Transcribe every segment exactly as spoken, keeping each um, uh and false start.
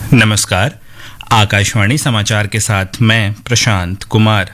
नमस्कार, आकाशवाणी समाचार के साथ मैं प्रशांत कुमार।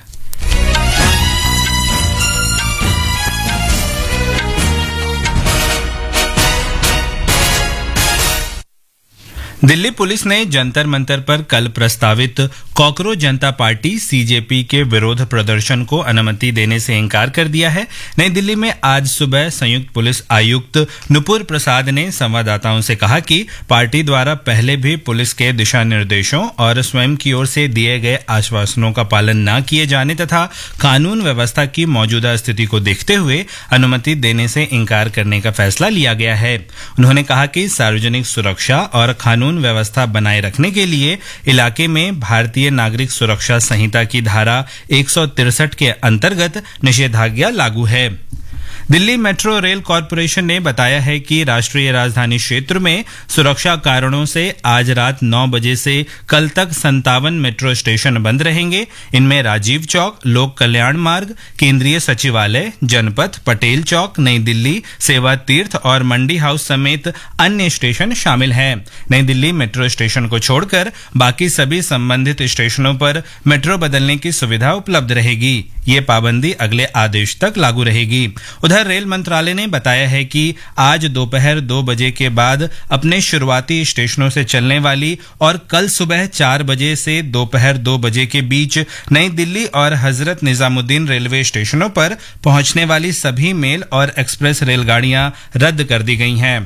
दिल्ली पुलिस ने जंतर मंतर पर कल प्रस्तावित कॉकरोच जनता पार्टी सीजेपी के विरोध प्रदर्शन को अनुमति देने से इनकार कर दिया है। नई दिल्ली में आज सुबह संयुक्त पुलिस आयुक्त नुपुर प्रसाद ने संवाददाताओं से कहा कि पार्टी द्वारा पहले भी पुलिस के दिशा निर्देशों और स्वयं की ओर से दिए गए आश्वासनों का पालन न किए जाने तथा कानून व्यवस्था की मौजूदा स्थिति को देखते हुए अनुमति देने से इनकार करने का फैसला लिया गया है। उन्होंने कहा कि सार्वजनिक सुरक्षा और कानून व्यवस्था बनाए रखने के लिए इलाके में भारतीय नागरिक सुरक्षा संहिता की धारा एक सौ तिरसठ के अंतर्गत निषेधाज्ञा लागू है। दिल्ली मेट्रो रेल कॉरपोरेशन ने बताया है कि राष्ट्रीय राजधानी क्षेत्र में सुरक्षा कारणों से आज रात नौ बजे से कल तक संतावन मेट्रो स्टेशन बंद रहेंगे। इनमें राजीव चौक, लोक कल्याण मार्ग, केंद्रीय सचिवालय, जनपथ, पटेल चौक, नई दिल्ली, सेवा तीर्थ और मंडी हाउस समेत अन्य स्टेशन शामिल हैं। नई दिल्ली मेट्रो स्टेशन को छोड़कर बाकी सभी संबंधित स्टेशनों पर मेट्रो बदलने की सुविधा उपलब्ध रहेगी। ये पाबंदी अगले आदेश तक लागू रहेगी। उधर रेल मंत्रालय ने बताया है कि आज दोपहर दो बजे के बाद अपने शुरुआती स्टेशनों से चलने वाली और कल सुबह चार बजे से दोपहर दो बजे के बीच नई दिल्ली और हजरत निजामुद्दीन रेलवे स्टेशनों पर पहुंचने वाली सभी मेल और एक्सप्रेस रेलगाड़ियां रद्द कर दी गई हैं।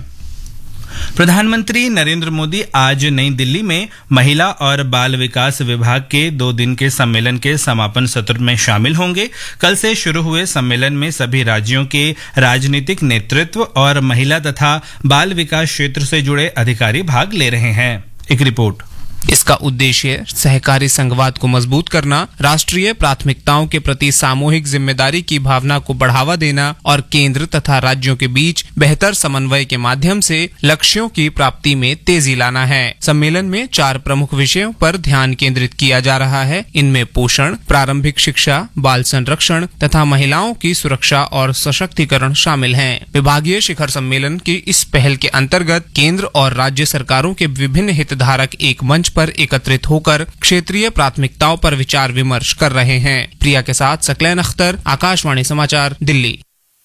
प्रधानमंत्री नरेंद्र मोदी आज नई दिल्ली में महिला और बाल विकास विभाग के दो दिन के सम्मेलन के समापन सत्र में शामिल होंगे। कल से शुरू हुए सम्मेलन में सभी राज्यों के राजनीतिक नेतृत्व और महिला तथा बाल विकास क्षेत्र से जुड़े अधिकारी भाग ले रहे हैं। एक रिपोर्ट। इसका उद्देश्य सहकारी संघवाद को मजबूत करना, राष्ट्रीय प्राथमिकताओं के प्रति सामूहिक जिम्मेदारी की भावना को बढ़ावा देना और केंद्र तथा राज्यों के बीच बेहतर समन्वय के माध्यम से लक्ष्यों की प्राप्ति में तेजी लाना है। सम्मेलन में चार प्रमुख विषयों पर ध्यान केंद्रित किया जा रहा है। इनमें पोषण, प्रारंभिक शिक्षा, बाल संरक्षण तथा महिलाओं की सुरक्षा और सशक्तिकरण शामिल हैं। विभागीय शिखर सम्मेलन की इस पहल के अंतर्गत केंद्र और राज्य सरकारों के विभिन्न हितधारक एक मंच पर एकत्रित होकर क्षेत्रीय प्राथमिकताओं पर विचार विमर्श कर रहे हैं। प्रिया के साथ सकलैन अख्तर, आकाशवाणी समाचार, दिल्ली।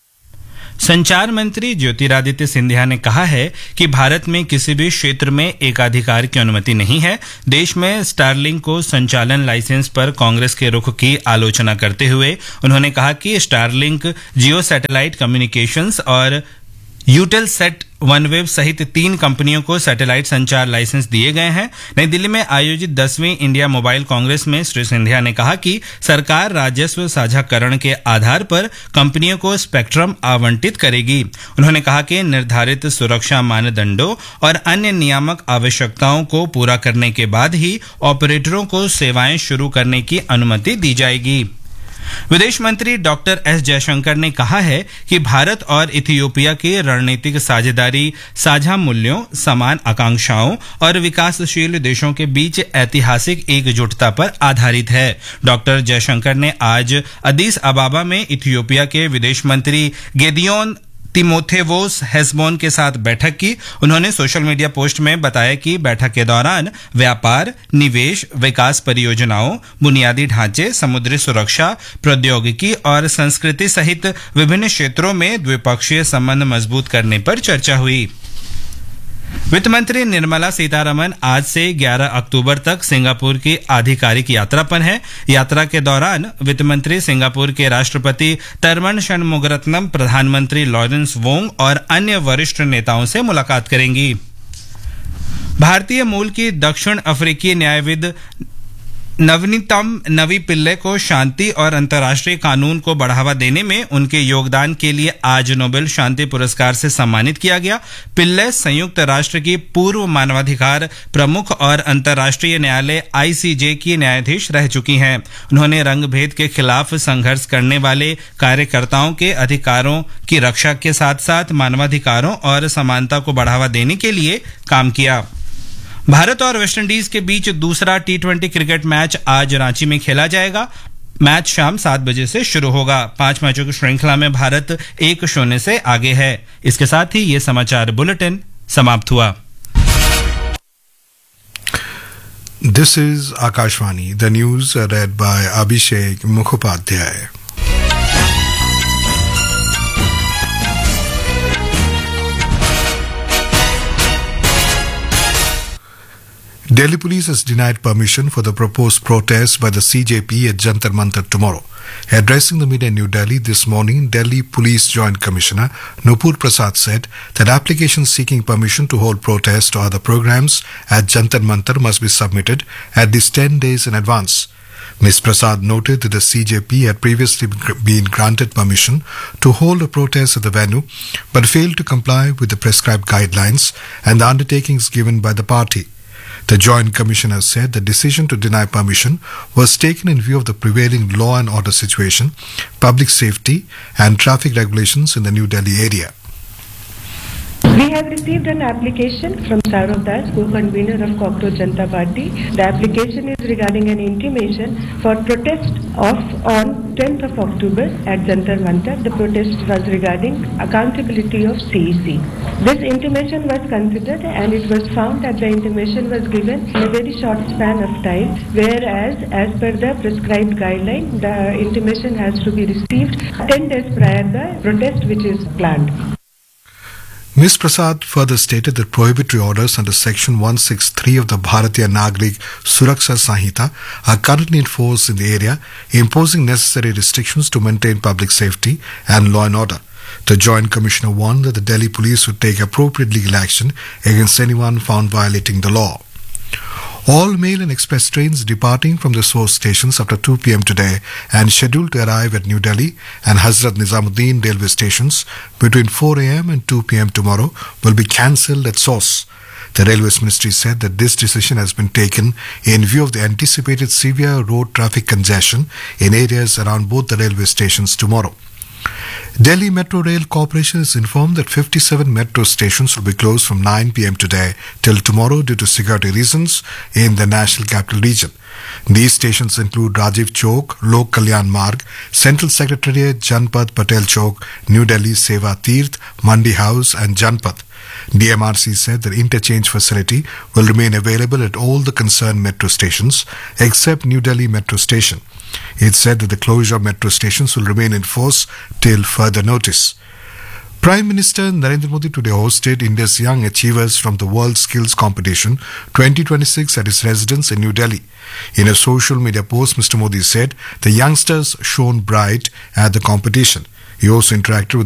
संचार मंत्री ज्योतिरादित्य सिंधिया ने कहा है कि भारत में किसी भी क्षेत्र में एकाधिकार की अनुमति नहीं है। देश में स्टारलिंक को संचालन लाइसेंस पर कांग्रेस के रुख की आलोचना करते हुए उन्होंने कहा कि स्टारलिंक जियो सैटेलाइट कम्युनिकेशंस और यूटेलसेट वनवेव सहित तीन कंपनियों को सैटेलाइट संचार लाइसेंस दिए गए हैं। नई दिल्ली में आयोजित दसवीं इंडिया मोबाइल कांग्रेस में श्री सिंधिया ने कहा कि सरकार राजस्व साझाकरण के आधार पर कंपनियों को स्पेक्ट्रम आवंटित करेगी। उन्होंने कहा कि निर्धारित सुरक्षा मानदंडों और अन्य नियामक आवश्यकताओं को पूरा करने के बाद ही ऑपरेटरों को सेवाएं शुरू करने की अनुमति दी जाएगी। विदेश मंत्री डॉक्टर एस जयशंकर ने कहा है कि भारत और इथियोपिया की रणनीतिक साझेदारी साझा मूल्यों, समान आकांक्षाओं और विकासशील देशों के बीच ऐतिहासिक एकजुटता पर आधारित है। डॉक्टर जयशंकर ने आज अदीस अबाबा में इथियोपिया के विदेश मंत्री गेदियोन तिमोथेवोस हेस्बोन के साथ बैठक की। उन्होंने सोशल मीडिया पोस्ट में बताया कि बैठक के दौरान व्यापार, निवेश, विकास परियोजनाओं, बुनियादी ढांचे, समुद्री सुरक्षा, प्रौद्योगिकी और संस्कृति सहित विभिन्न क्षेत्रों में द्विपक्षीय संबंध मजबूत करने पर चर्चा हुई। वित्त मंत्री निर्मला सीतारमण आज से ग्यारह अक्टूबर तक सिंगापुर की आधिकारिक यात्रा पर हैं। यात्रा के दौरान वित्त मंत्री सिंगापुर के राष्ट्रपति थरमन षणमुगरत्नम, प्रधानमंत्री लॉरेंस वोंग और अन्य वरिष्ठ नेताओं से मुलाकात करेंगी। भारतीय मूल की दक्षिण अफ्रीकी न्यायविद नवनीतम नवी पिल्ले को शांति और अंतर्राष्ट्रीय कानून को बढ़ावा देने में उनके योगदान के लिए आज नोबेल शांति पुरस्कार से सम्मानित किया गया। पिल्ले संयुक्त राष्ट्र की पूर्व मानवाधिकार प्रमुख और अंतर्राष्ट्रीय न्यायालय आईसीजे की न्यायाधीश रह चुकी हैं। उन्होंने रंगभेद के खिलाफ संघर्ष करने वाले कार्यकर्ताओं के अधिकारों की रक्षा के साथ साथ मानवाधिकारों और समानता को बढ़ावा देने के लिए काम किया। भारत और वेस्टइंडीज के बीच दूसरा टी ट्वेंटी क्रिकेट मैच आज रांची में खेला जाएगा। मैच शाम सात बजे से शुरू होगा। पांच मैचों की श्रृंखला में भारत एक शून्य से आगे है। इसके साथ ही ये समाचार बुलेटिन समाप्त हुआ। This is Akashvani. The news are read by Abhishek Mukhopadhyay. Delhi police has denied permission for the proposed protest by the C J P at Jantar Mantar tomorrow. Addressing the media in New Delhi this morning, Delhi Police Joint Commissioner Nupur Prasad said that applications seeking permission to hold protests or other programs at Jantar Mantar must be submitted at least ten days in advance. Miz Prasad noted that the C J P had previously been granted permission to hold a protest at the venue but failed to comply with the prescribed guidelines and the undertakings given by the party. The Joint Commissioner said the decision to deny permission was taken in view of the prevailing law and order situation, public safety and traffic regulations in the New Delhi area. We have received an application from Saurav Das, co-convener of Cockroach Janata Party. The application is regarding an intimation for protest of on tenth of October at Jantar Mantar. The protest was regarding accountability of C E C. This intimation was considered and it was found that the intimation was given in a very short span of time, whereas as per the prescribed guideline, the intimation has to be received ten days prior the protest which is planned. Miz Prasad further stated that prohibitory orders under Section one sixty-three of the Bharatiya Nagrik Suraksha Sanhita are currently in force in the area, imposing necessary restrictions to maintain public safety and law and order. The Joint Commissioner warned that the Delhi police would take appropriate legal action against anyone found violating the law. All mail and express trains departing from the source stations after two p m today and scheduled to arrive at New Delhi and Hazrat Nizamuddin railway stations between four a m and two p m tomorrow will be cancelled at source. The Railways Ministry said that this decision has been taken in view of the anticipated severe road traffic congestion in areas around both the railway stations tomorrow. Delhi Metro Rail Corporation is informed that fifty-seven metro stations will be closed from nine p m today till tomorrow due to security reasons in the National Capital Region. These stations include Rajiv Chowk, Lok Kalyan Marg, Central Secretariat, Janpad, Patel Chowk, New Delhi, Seva Tirth, Mandi House and Janpad. D M R C said that interchange facility will remain available at all the concerned metro stations except New Delhi Metro Station. It said that the closure of metro stations will remain in force till further notice. Prime Minister Narendra Modi today hosted India's Young Achievers from the World Skills Competition twenty twenty-six at his residence in New Delhi. In a social media post, Mister Modi said the youngsters shone bright at the competition. He also interacted with